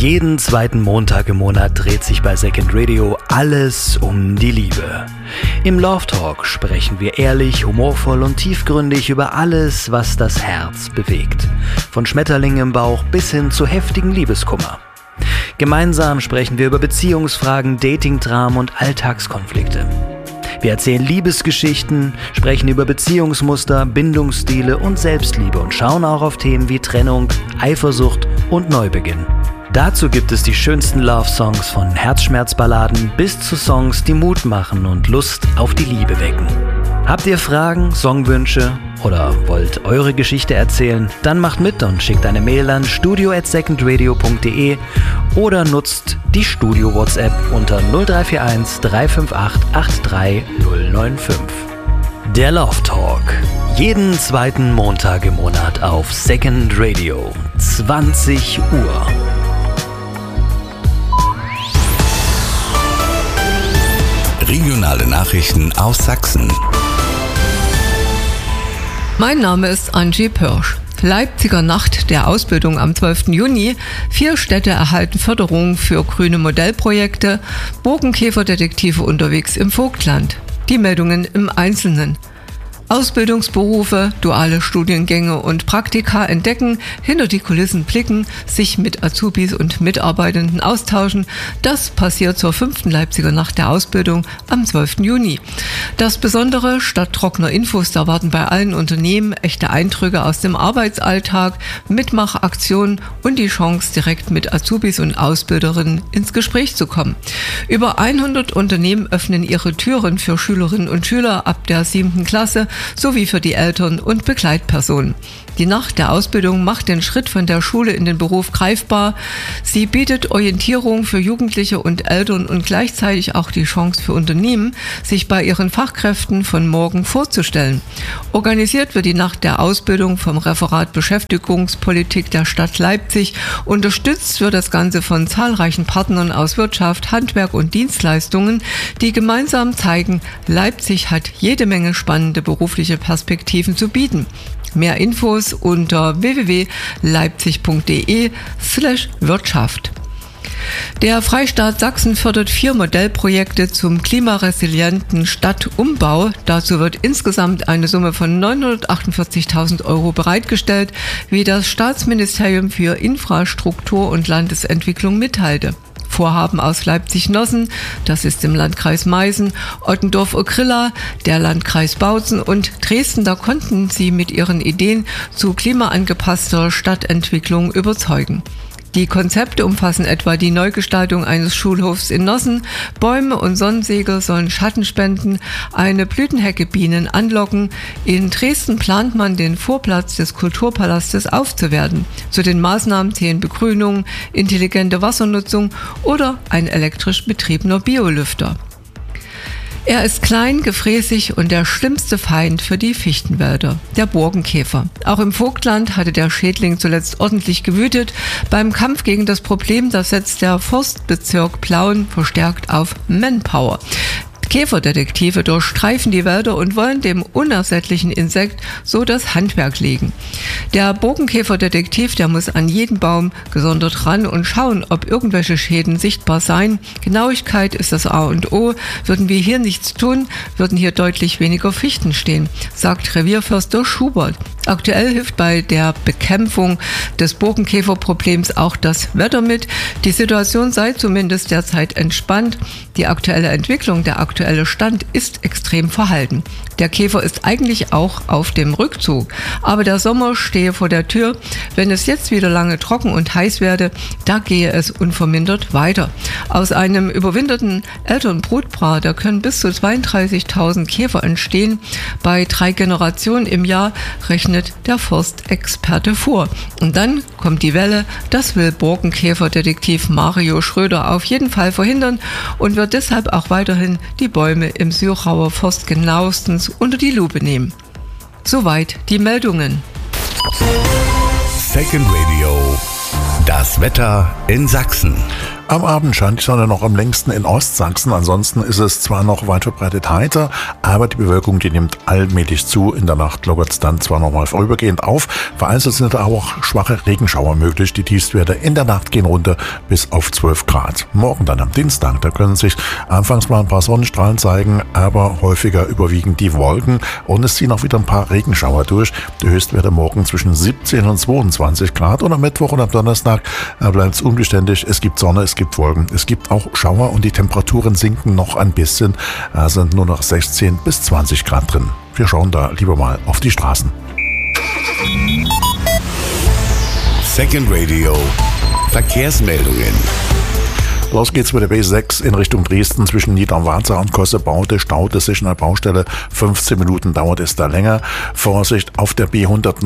Jeden zweiten Montag im Monat dreht sich bei Second Radio alles um die Liebe. Im Love Talk sprechen wir ehrlich, humorvoll und tiefgründig über alles, was das Herz bewegt. Von Schmetterlingen im Bauch bis hin zu heftigen Liebeskummer. Gemeinsam sprechen wir über Beziehungsfragen, Dating-Dramen und Alltagskonflikte. Wir erzählen Liebesgeschichten, sprechen über Beziehungsmuster, Bindungsstile und Selbstliebe und schauen auch auf Themen wie Trennung, Eifersucht und Neubeginn. Dazu gibt es die schönsten Love-Songs von Herzschmerzballaden bis zu Songs, die Mut machen und Lust auf die Liebe wecken. Habt ihr Fragen, Songwünsche oder wollt eure Geschichte erzählen? Dann macht mit und schickt eine Mail an studio@secondradio.de oder nutzt die Studio-WhatsApp unter 0341 358 83095. Der Love Talk. Jeden zweiten Montag im Monat auf Second Radio. 20 Uhr. Regionale Nachrichten aus Sachsen. Mein Name ist Angie Pörsch. Leipziger Nacht der Ausbildung am 12. Juni. 4 Städte erhalten Förderung für grüne Modellprojekte. Borkenkäferdetektive unterwegs im Vogtland. Die Meldungen im Einzelnen. Ausbildungsberufe, duale Studiengänge und Praktika entdecken, hinter die Kulissen blicken, sich mit Azubis und Mitarbeitenden austauschen. Das passiert zur 5. Leipziger Nacht der Ausbildung am 12. Juni. Das Besondere, statt trockener Infos, da warten bei allen Unternehmen echte Eindrücke aus dem Arbeitsalltag, Mitmachaktionen und die Chance, direkt mit Azubis und Ausbilderinnen ins Gespräch zu kommen. Über 100 Unternehmen öffnen ihre Türen für Schülerinnen und Schüler ab der 7. Klasse, sowie für die Eltern und Begleitpersonen. Die Nacht der Ausbildung macht den Schritt von der Schule in den Beruf greifbar. Sie bietet Orientierung für Jugendliche und Eltern und gleichzeitig auch die Chance für Unternehmen, sich bei ihren Fachkräften von morgen vorzustellen. Organisiert wird die Nacht der Ausbildung vom Referat Beschäftigungspolitik der Stadt Leipzig. Unterstützt wird das Ganze von zahlreichen Partnern aus Wirtschaft, Handwerk und Dienstleistungen, die gemeinsam zeigen, Leipzig hat jede Menge spannende berufliche Perspektiven zu bieten. Mehr Infos unter www.leipzig.de/Wirtschaft. Der Freistaat Sachsen fördert 4 Modellprojekte zum klimaresilienten Stadtumbau. Dazu wird insgesamt eine Summe von 948.000 € bereitgestellt, wie das Staatsministerium für Infrastruktur und Landesentwicklung mitteilte. Vorhaben aus Leipzig-Nossen, das ist im Landkreis Meißen, Ottendorf-Okrilla, der Landkreis Bautzen und Dresden, da konnten sie mit ihren Ideen zu klimaangepasster Stadtentwicklung überzeugen. Die Konzepte umfassen etwa die Neugestaltung eines Schulhofs in Nossen, Bäume und Sonnensegel sollen Schatten spenden, eine Blütenhecke Bienen anlocken. In Dresden plant man, den Vorplatz des Kulturpalastes aufzuwerten. Zu den Maßnahmen zählen Begrünung, intelligente Wassernutzung oder ein elektrisch betriebener Biolüfter. Er ist klein, gefräßig und der schlimmste Feind für die Fichtenwälder, der Borkenkäfer. Auch im Vogtland hatte der Schädling zuletzt ordentlich gewütet. Beim Kampf gegen das Problem, das setzt der Forstbezirk Plauen verstärkt auf Manpower. Käferdetektive durchstreifen die Wälder und wollen dem unersättlichen Insekt so das Handwerk legen. Der Borkenkäferdetektiv, der muss an jeden Baum gesondert ran und schauen, ob irgendwelche Schäden sichtbar seien. Genauigkeit ist das A und O. Würden wir hier nichts tun, würden hier deutlich weniger Fichten stehen, sagt Revierförster Schubert. Aktuell hilft bei der Bekämpfung des Borkenkäferproblems auch das Wetter mit. Die Situation sei zumindest derzeit entspannt. Die aktuelle Entwicklung, der aktuelle Stand ist extrem verhalten. Der Käfer ist eigentlich auch auf dem Rückzug, aber der Sommer stehe vor der Tür. Wenn es jetzt wieder lange trocken und heiß werde, da gehe es unvermindert weiter. Aus einem überwinterten Elternbrutpaar, da können bis zu 32.000 Käfer entstehen. Bei 3 Generationen im Jahr rechnet der Forstexperte vor. Und dann kommt die Welle, das will Borkenkäferdetektiv Mario Schröder auf jeden Fall verhindern und wird deshalb auch weiterhin die Bäume im Syrauer Forst genauestens unter die Lupe nehmen. Soweit die Meldungen. Second Radio. Das Wetter in Sachsen. Am Abend scheint die Sonne noch am längsten in Ostsachsen. Ansonsten ist es zwar noch weit verbreitet heiter, aber die Bewölkung, die nimmt allmählich zu. In der Nacht lockert es dann zwar nochmal vorübergehend auf, vereinzelt sind aber auch schwache Regenschauer möglich. Die Tiefstwerte in der Nacht gehen runter bis auf 12 Grad. Morgen dann am Dienstag, da können sich anfangs mal ein paar Sonnenstrahlen zeigen, aber häufiger überwiegen die Wolken und es ziehen auch wieder ein paar Regenschauer durch. Die Höchstwerte morgen zwischen 17 und 22 Grad und am Mittwoch und am Donnerstag bleibt es unbeständig. Es gibt Sonne, es gibt Wolken, es gibt auch Schauer und die Temperaturen sinken noch ein bisschen. Sind nur noch 16 bis 20 Grad drin. Wir schauen da lieber mal auf die Straßen. Second Radio Verkehrsmeldungen. Los geht's mit der B6 in Richtung Dresden zwischen Niederwarza und Kossebaude. Staut es sich an der Baustelle. 15 Minuten dauert es da länger. Vorsicht auf der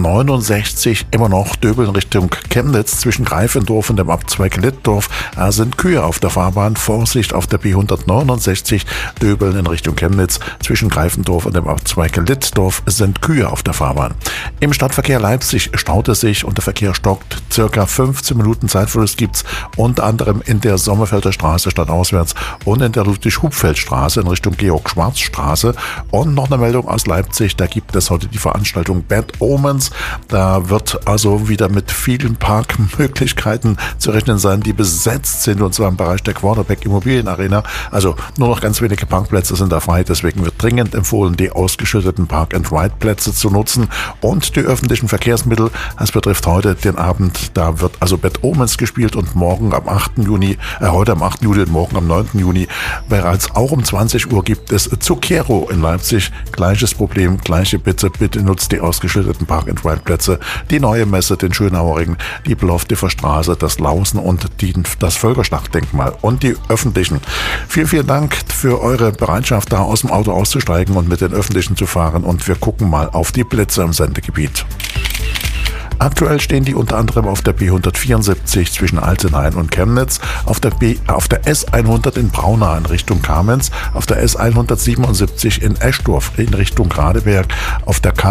B169 immer noch Döbeln Richtung Chemnitz zwischen Greifendorf und dem Abzweig Littdorf. Da sind Kühe auf der Fahrbahn. Vorsicht auf der B169 Döbeln in Richtung Chemnitz zwischen Greifendorf und dem Abzweig Littdorf sind Kühe auf der Fahrbahn. Im Stadtverkehr Leipzig staut es sich und der Verkehr stockt. Circa 15 Minuten Zeitverlust gibt's unter anderem in der Sommerfelder Straße stadtauswärts und in der Ludwig-Hupfeld-Straße in Richtung Georg-Schwarz-Straße. Und noch eine Meldung aus Leipzig, da gibt es heute die Veranstaltung Bad Omens. Da wird also wieder mit vielen Parkmöglichkeiten zu rechnen sein, die besetzt sind, und zwar im Bereich der Quarterback Immobilienarena. Also nur noch ganz wenige Parkplätze sind da frei, deswegen wird dringend empfohlen, die ausgeschütteten Park-and-Ride-Plätze zu nutzen und die öffentlichen Verkehrsmittel. Das betrifft heute den Abend, da wird also Bad Omens gespielt und morgen am 8. Juni, heute am 8. Juli und morgen am 9. Juni. Bereits auch um 20 Uhr gibt es Zucchero in Leipzig. Gleiches Problem, gleiche Bitte. Bitte nutzt die ausgeschilderten Park-and-Ride-Plätze. Die neue Messe, den Schönauerring, die Plovdiver Straße, das Lausen und das Völkerschlachtdenkmal und die öffentlichen. Vielen, vielen Dank für eure Bereitschaft, da aus dem Auto auszusteigen und mit den öffentlichen zu fahren. Und wir gucken mal auf die Blitze im Sendegebiet. Aktuell stehen die unter anderem auf der B174 zwischen Altenhain und Chemnitz, auf der S100 in Braunau in Richtung Kamenz, auf der S177 in Eschdorf in Richtung Radeberg, auf der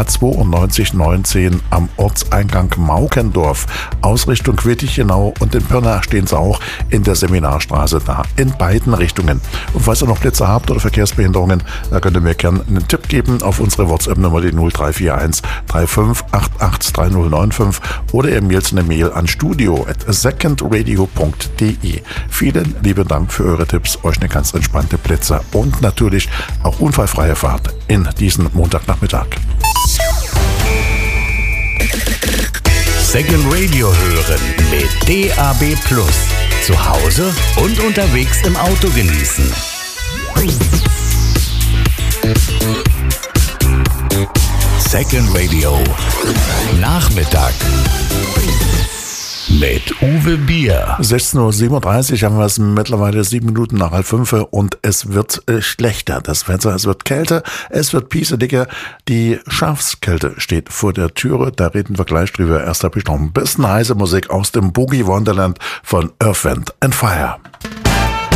K9219 am Ortseingang Maukendorf aus Richtung Quittichenau und in Pirna stehen sie auch in der Seminarstraße da, in beiden Richtungen. Und falls ihr noch Blitze habt oder Verkehrsbehinderungen, da könnt ihr mir gerne einen Tipp geben auf unsere WhatsApp-Nummer, die 0341 3588 3095 oder ihr mailt eine Mail an studio@secondradio.de. Vielen lieben Dank für eure Tipps, euch eine ganz entspannte Blitze und natürlich auch unfallfreie Fahrt in diesen Montagnachmittag. Second Radio hören mit DAB+. Zu Hause und unterwegs im Auto genießen. Second Radio Nachmittag mit Uwe Bier. 16:37 Uhr haben wir es mittlerweile 7 Minuten nach 5:30 und es wird schlechter. Das Wetter, es wird kälter, es wird piesedicker. Die Schafskälte steht vor der Türe. Da reden wir gleich drüber. Erst habe ich noch ein bisschen heiße Musik aus dem Boogie Wonderland von Earth, Wind & Fire.